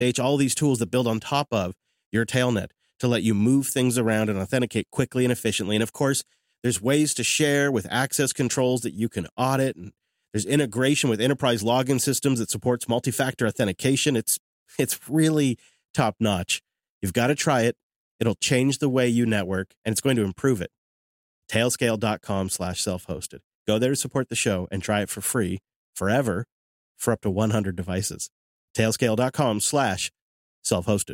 all these tools that build on top of your Tailnet to let you move things around and authenticate quickly and efficiently. And of course, there's ways to share with access controls that you can audit, and there's integration with enterprise login systems that supports multi-factor authentication. It's really top-notch. You've got to try it. It'll change the way you network, and it's going to improve it. Tailscale.com/self-hosted. Go there to support the show and try it for free forever for up to 100 devices. Tailscale.com/self-hosted.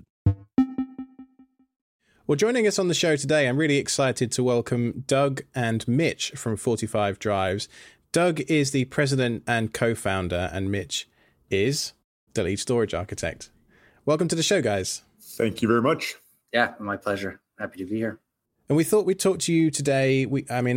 Well, joining us on the show today, I'm really excited to welcome Doug and Mitch from 45 Drives. Doug is the president and co-founder, and Mitch is the lead storage architect. Welcome to the show, guys. Thank you very much. Yeah, my pleasure. Happy to be here. And we thought we'd talk to you today.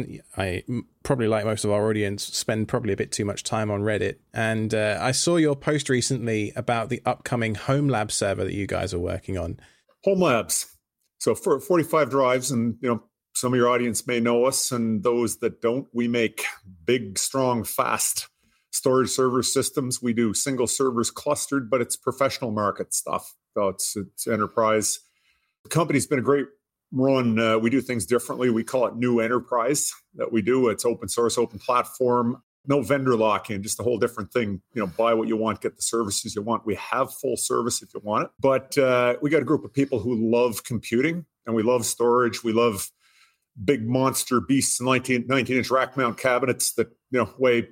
I probably, like most of our audience, spend probably a bit too much time on Reddit. And I saw your post recently about the upcoming Home Lab server that you guys are working on. Home Labs. So for 45 Drives, and some of your audience may know us, and those that don't, we make big, strong, fast storage server systems. We do single servers clustered, but it's professional market stuff. So it's enterprise. The company's been a great run. We do things differently. We call it New Enterprise that we do. It's open source, open platform, no vendor lock-in, just a whole different thing. Buy what you want, get the services you want. We have full service if you want it. But we got a group of people who love computing, and we love storage. We love big monster beasts, 19-inch rack mount cabinets that weigh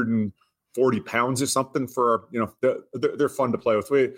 140 pounds or something. They're fun to play with. We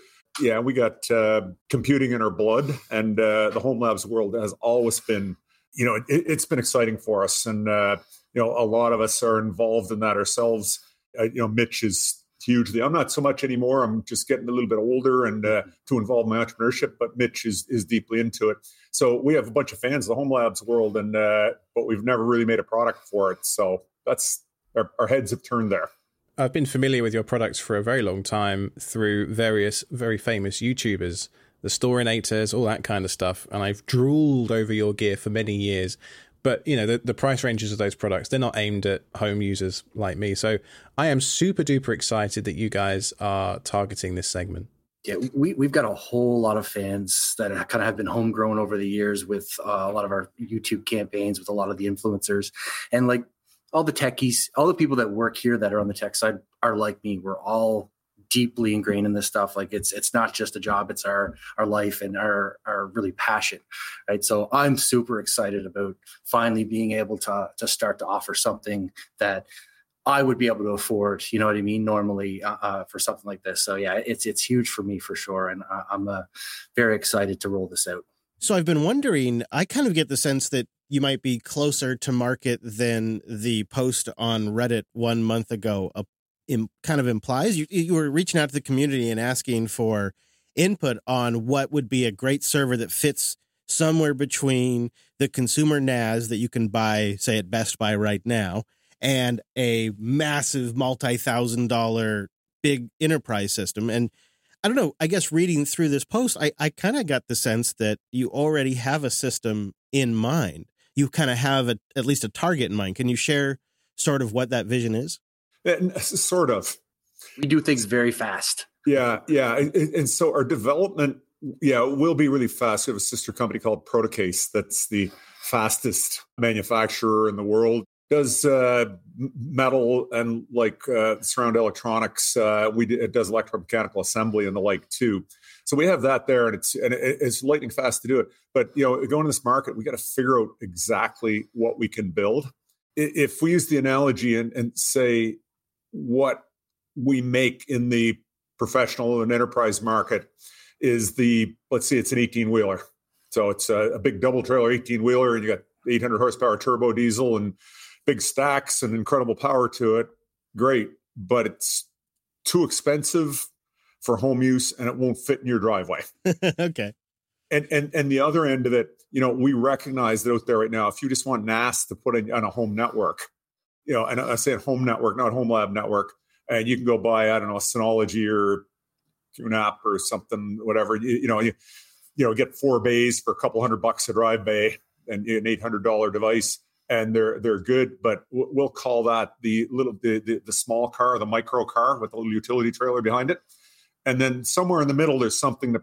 got computing in our blood, and the Home Labs world has always been, it's been exciting for us. And, a lot of us are involved in that ourselves. Mitch is hugely, I'm not so much anymore. I'm just getting a little bit older and to involve my entrepreneurship, but Mitch is deeply into it. So we have a bunch of fans of the Home Labs world, and but we've never really made a product for it. So that's our heads have turned there. I've been familiar with your products for a very long time through various very famous YouTubers, the Storinators, all that kind of stuff. And I've drooled over your gear for many years. But, the price ranges of those products, they're not aimed at home users like me. So I am super duper excited that you guys are targeting this segment. Yeah, we've got a whole lot of fans that kind of have been homegrown over the years with a lot of our YouTube campaigns, with a lot of the influencers. And like all the techies, all the people that work here that are on the tech side are like me. We're all deeply ingrained in this stuff. Like it's not just a job, it's our life and our really passion, right? So I'm super excited about finally being able to start to offer something that I would be able to afford, you know what I mean, normally for something like this. So yeah, it's huge for me for sure. And I'm very excited to roll this out. So I've been wondering, I kind of get the sense that you might be closer to market than the post on Reddit 1 month ago kind of implies. You were reaching out to the community and asking for input on what would be a great server that fits somewhere between the consumer NAS that you can buy, say, at Best Buy right now, and a massive multi-$1,000 big enterprise system. And I don't know, I guess reading through this post, I kind of got the sense that you already have a system in mind. You kind of have at least a target in mind. Can you share sort of what that vision is? Sort of. We do things very fast. Yeah. And so our development, will be really fast. We have a sister company called Protocase that's the fastest manufacturer in the world. Does metal and surround electronics. It does electromechanical assembly and the like too. So we have that there, and it's lightning fast to do it. But going to this market, we got to figure out exactly what we can build. If we use the analogy and say what we make in the professional and enterprise market is let's say it's an 18-wheeler. So it's a big double trailer 18-wheeler, and you got 800 horsepower turbo diesel and big stacks and incredible power to it. Great, but it's too expensive for home use, and it won't fit in your driveway. Okay. And the other end of it, we recognize that out there right now, if you just want NAS to put on a home network, and I say home network, not home lab network, and you can go buy, I don't know, a Synology or QNAP or something, whatever, you get 4 bays for a couple $100 a drive bay and an $800 device, and they're good, but we'll call that the small car, the micro car with a little utility trailer behind it. And then somewhere in the middle, there's something that